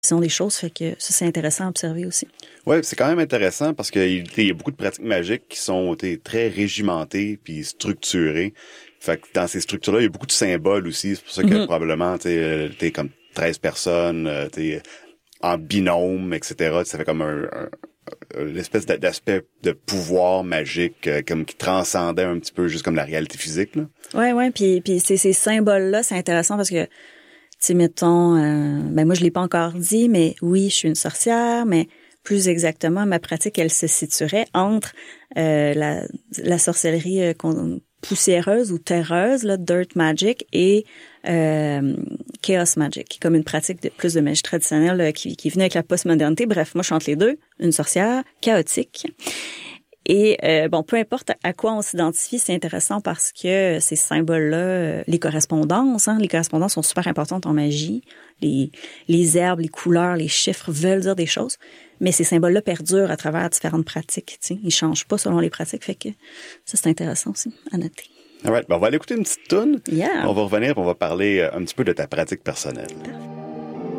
des choses, fait que ça, c'est intéressant à observer aussi. Oui, c'est quand même intéressant parce qu'il y a beaucoup de pratiques magiques qui sont très régimentées puis structurées. Fait que dans ces structures-là, il y a beaucoup de symboles aussi. C'est pour ça que probablement, t'es comme 13 personnes, t'es en binôme, etc. Ça fait comme une espèce d'aspect de pouvoir magique comme qui transcendait un petit peu juste comme la réalité physique, là. Ouais, puis ces symboles-là, c'est intéressant parce que, tu sais, mettons, moi, je l'ai pas encore dit, mais oui, je suis une sorcière, mais plus exactement, ma pratique, elle se situerait entre la sorcellerie poussiéreuse ou terreuse, là, dirt magic, et chaos magic, comme une pratique plus de magie traditionnelle qui est venue avec la postmodernité. Bref, moi, je suis entre les deux, une sorcière chaotique. Et peu importe à quoi on s'identifie, c'est intéressant parce que ces symboles-là, les correspondances sont super importantes en magie. Les herbes, les couleurs, les chiffres veulent dire des choses, mais ces symboles-là perdurent à travers différentes pratiques. Tu sais, ils changent pas selon les pratiques, fait que ça c'est intéressant aussi à noter. Alright, on va aller écouter une petite toune. Yeah. On va revenir, on va parler un petit peu de ta pratique personnelle. Parfait.